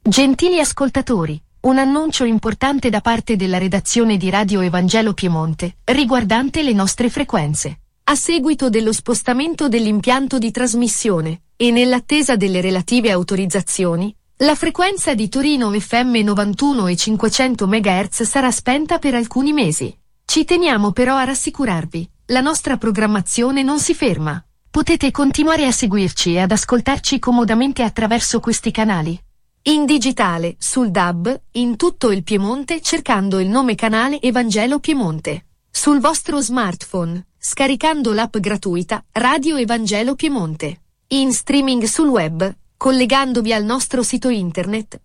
Gentili ascoltatori, un annuncio importante da parte della redazione di Radio Evangelo Piemonte, riguardante le nostre frequenze. A seguito dello spostamento dell'impianto di trasmissione, e nell'attesa delle relative autorizzazioni, la frequenza di Torino FM 91 e 500 MHz sarà spenta per alcuni mesi. Ci teniamo però a rassicurarvi, la nostra programmazione non si ferma. Potete continuare a seguirci e ad ascoltarci comodamente attraverso questi canali. In digitale, sul DAB, in tutto il Piemonte cercando il nome canale Evangelo Piemonte. Sul vostro smartphone, scaricando l'app gratuita Radio Evangelo Piemonte. In streaming sul web, collegandovi al nostro sito internet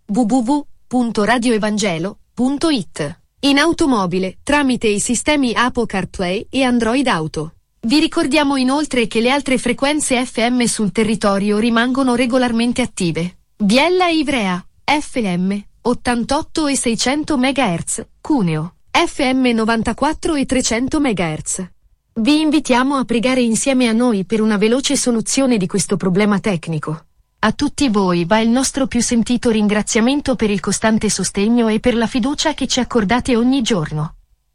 www.radioevangelo.it. In automobile, tramite i sistemi Apple CarPlay e Android Auto. Vi ricordiamo inoltre che le altre frequenze FM sul territorio rimangono regolarmente attive. Biella e Ivrea, FM, 88 e 600 MHz, Cuneo, FM 94 e 300 MHz. Vi invitiamo a pregare insieme a noi per una veloce soluzione di questo problema tecnico. A tutti voi va il nostro più sentito ringraziamento per il costante sostegno e per la fiducia che ci accordate ogni giorno.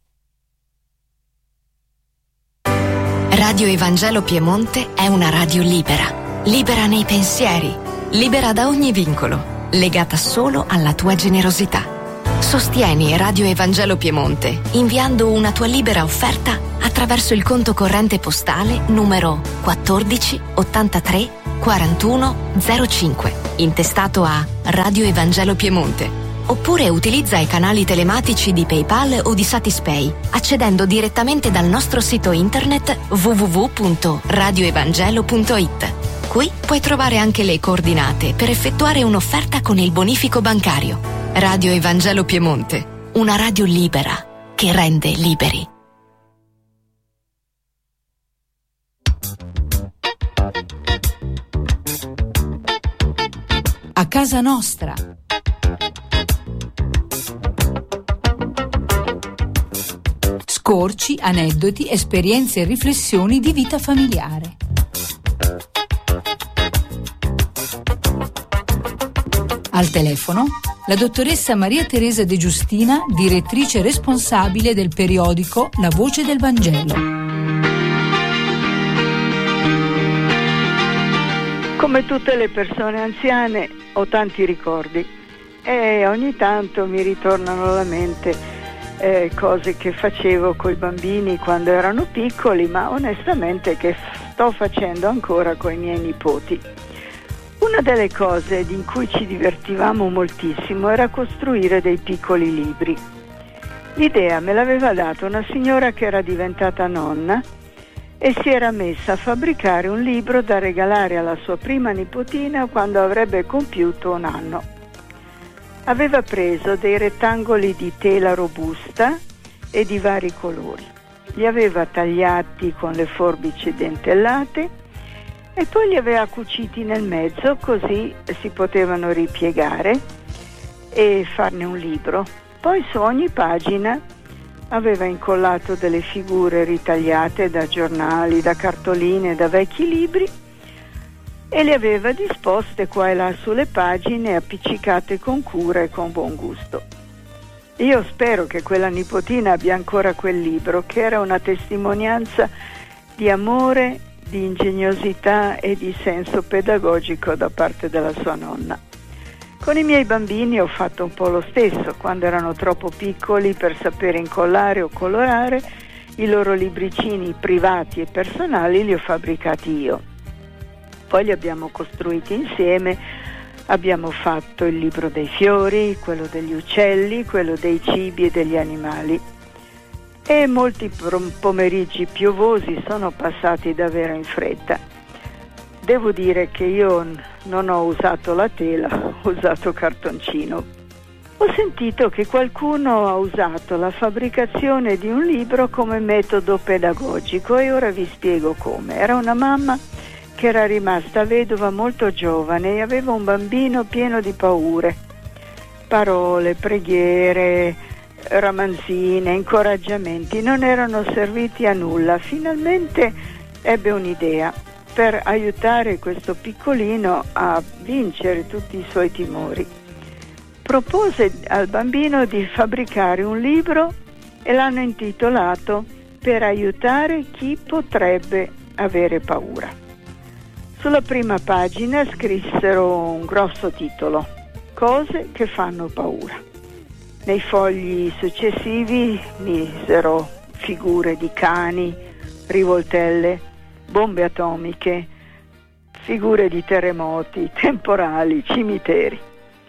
Radio Evangelo Piemonte è una radio libera, libera nei pensieri, libera da ogni vincolo, legata solo alla tua generosità. Sostieni Radio Evangelo Piemonte inviando una tua libera offerta attraverso il conto corrente postale numero 14 83 41 05, intestato a Radio Evangelo Piemonte. Oppure utilizza i canali telematici di PayPal o di Satispay, accedendo direttamente dal nostro sito internet www.radioevangelo.it. Qui puoi trovare anche le coordinate per effettuare un'offerta con il bonifico bancario. Radio Evangelo Piemonte, una radio libera che rende liberi. A casa nostra. Scorci, aneddoti, esperienze e riflessioni di vita familiare. Al telefono, la dottoressa Maria Teresa De Giustina, direttrice responsabile del periodico La Voce del Vangelo. Come tutte le persone anziane ho tanti ricordi e ogni tanto mi ritornano alla mente cose che facevo coi bambini quando erano piccoli, ma onestamente che sto facendo ancora coi miei nipoti. Una delle cose in cui ci divertivamo moltissimo era costruire dei piccoli libri. L'idea me l'aveva data una signora che era diventata nonna e si era messa a fabbricare un libro da regalare alla sua prima nipotina quando avrebbe compiuto 1 anno. Aveva preso dei rettangoli di tela robusta e di vari colori. Li aveva tagliati con le forbici dentellate e poi li aveva cuciti nel mezzo, così si potevano ripiegare e farne un libro. Poi su ogni pagina aveva incollato delle figure ritagliate da giornali, da cartoline, da vecchi libri e le aveva disposte qua e là sulle pagine, appiccicate con cura e con buon gusto. Io spero che quella nipotina abbia ancora quel libro, che era una testimonianza di amore, di ingegnosità e di senso pedagogico da parte della sua nonna. Con i miei bambini ho fatto un po' lo stesso. Quando erano troppo piccoli per sapere incollare o colorare, i loro libricini privati e personali li ho fabbricati io. Poi li abbiamo costruiti insieme, abbiamo fatto il libro dei fiori, quello degli uccelli, quello dei cibi e degli animali. E molti pomeriggi piovosi sono passati davvero in fretta. Devo dire che io non ho usato la tela, ho usato cartoncino. Ho sentito che qualcuno ha usato la fabbricazione di un libro come metodo pedagogico e ora vi spiego come. Era una mamma che era rimasta vedova molto giovane e aveva un bambino pieno di paure. Parole, preghiere, ramanzine, incoraggiamenti non erano serviti a nulla. Finalmente ebbe un'idea per aiutare questo piccolino a vincere tutti i suoi timori. propose al bambino di fabbricare un libro e l'hanno intitolato Per aiutare chi potrebbe avere paura. Sulla prima pagina scrissero un grosso titolo: Cose che fanno paura. Nei fogli successivi misero figure di cani, rivoltelle, bombe atomiche, figure di terremoti, temporali, cimiteri.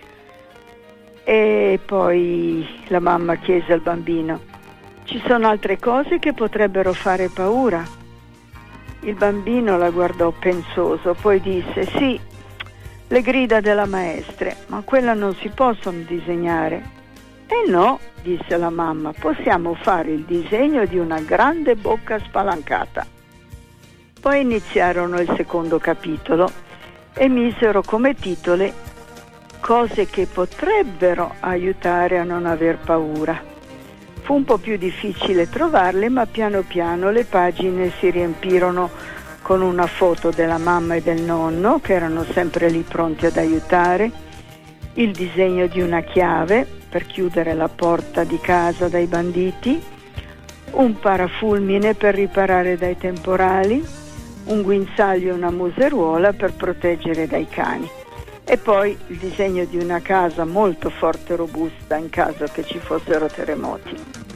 E poi la mamma chiese al bambino: ci sono altre cose che potrebbero fare paura? Il bambino la guardò pensoso, poi disse: sì, le grida della maestra, ma quella non si possono disegnare. No, disse la mamma, possiamo fare il disegno di una grande bocca spalancata. Poi iniziarono il secondo capitolo e misero come titoli Cose che potrebbero aiutare a non aver paura. Fu un po' più difficile trovarle, ma piano piano le pagine si riempirono con una foto della mamma e del nonno, che erano sempre lì pronti ad aiutare, il disegno di una chiave per chiudere la porta di casa dai banditi, un parafulmine per riparare dai temporali, un guinzaglio e una museruola per proteggere dai cani. E poi il disegno di una casa molto forte e robusta in caso che ci fossero terremoti.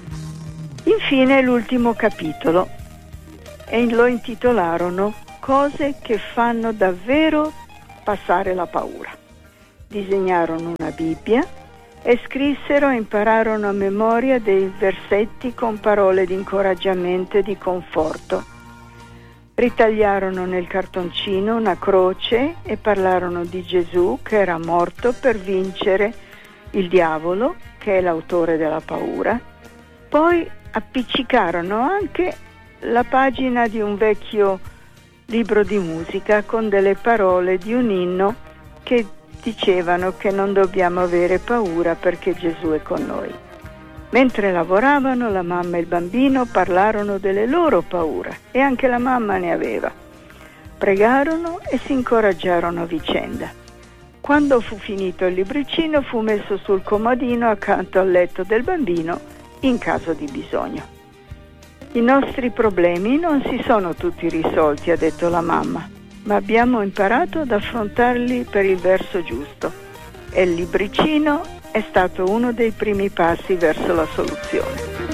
Infine l'ultimo capitolo, e lo intitolarono Cose che fanno davvero passare la paura. Disegnarono una Bibbia e scrissero e impararono a memoria dei versetti con parole di incoraggiamento e di conforto. Ritagliarono nel cartoncino una croce e parlarono di Gesù che era morto per vincere il diavolo, che è l'autore della paura. Poi appiccicarono anche la pagina di un vecchio libro di musica con delle parole di un inno che dicevano che non dobbiamo avere paura perché Gesù è con noi. Mentre lavoravano, la mamma e il bambino parlarono delle loro paure e anche la mamma ne aveva. Pregarono e si incoraggiarono a vicenda. Quando fu finito il libricino, fu messo sul comodino accanto al letto del bambino in caso di bisogno. I nostri problemi non si sono tutti risolti, ha detto la mamma, ma abbiamo imparato ad affrontarli per il verso giusto. E il libricino è stato uno dei primi passi verso la soluzione.